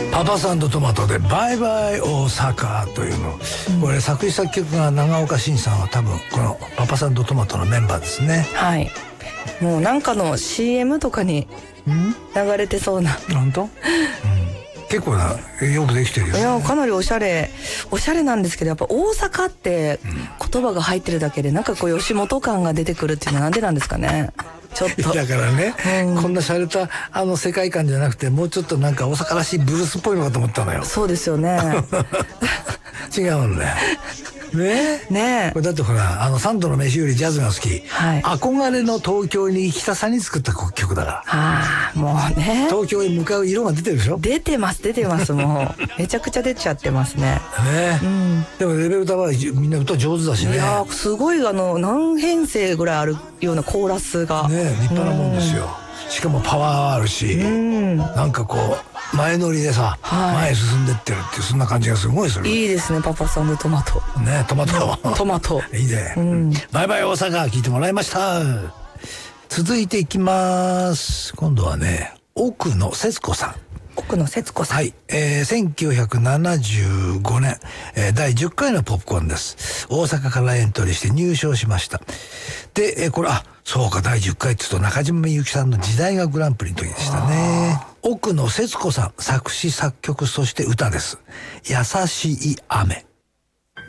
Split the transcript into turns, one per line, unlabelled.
パパさんとトマトでバイバイ大阪というの、これ作詞作曲が長岡伸さんは多分このパパさんとトマトのメンバーですね。
はい。もうなんかの CM とかに流れてそうな。
本当？結構なよくできてるよね。
いやかなりおしゃれなんですけど、やっぱ大阪って言葉が入ってるだけでなんかこう吉本感が出てくるっていうのはなんでなんですかね。ちょっと
だからね、こんな洒落た世界観じゃなくて、もうちょっとなんか大阪らしいブルースっぽいのかと思ったのよ。
そうですよね。
違うんだよね。これだってほら三度の飯よりジャズが好き、憧れの東京に行きたさに作った曲だから。
もうね、
東京へ向かう色が出てるでしょ。
出てますもうめちゃくちゃ出ちゃってますね。
でもレベル高い、みんな歌上手だしね。
いやすごい何編成ぐらいあるようなコーラスが
ね、立派なもんですよ。しかもパワーあるし、なんかこう前乗りでさ、前進んでってるっていう、そんな感じがすごいする。
いいですね、パパさんのトマト
ね。トマトいいね。バイバイ大阪聞いてもらいました。続いていきます。今度はね、奥野節子さん。はい、1975年、第10回のポップコーンです。大阪からエントリーして入賞しました。で、これそうか、第10回って言うと中島みゆきさんの時代がグランプリの時でしたね。奥野節子さん作詞作曲、そして歌です。優しい雨。